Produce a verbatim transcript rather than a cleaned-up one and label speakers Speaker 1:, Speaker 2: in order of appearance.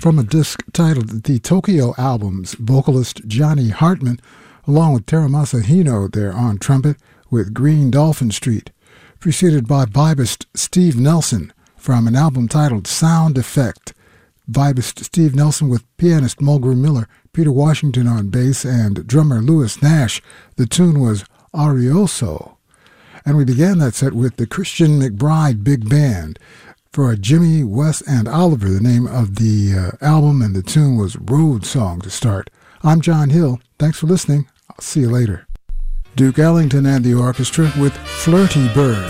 Speaker 1: From a disc titled The Tokyo Albums, vocalist Johnny Hartman, along with Teramasa Hino there on trumpet with Green Dolphin Street, preceded by vibist Steve Nelson from an album titled Sound Effect. Vibist Steve Nelson with pianist Mulgrew Miller, Peter Washington on bass, and drummer Louis Nash. The tune was Arioso. And we began that set with the Christian McBride Big Band for Jimmy, Wes, and Oliver, the name of the uh, album, and the tune was Road Song to start. I'm John Hill. Thanks for listening. I'll see you later. Duke Ellington and the orchestra with Flirty Bird.